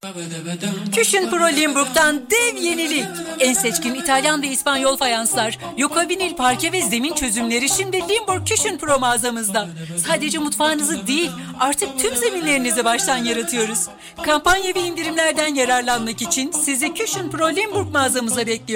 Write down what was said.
Cushion Pro Limburg'dan dev yenilik. En seçkin İtalyan ve İspanyol fayanslar, Yoka vinil parke ve zemin çözümleri şimdi Limburg Cushion Pro mağazamızda. Sadece mutfağınızı değil, artık tüm zeminlerinizi baştan yaratıyoruz. Kampanya ve indirimlerden yararlanmak için sizi Cushion Pro Limburg mağazamıza bekliyoruz.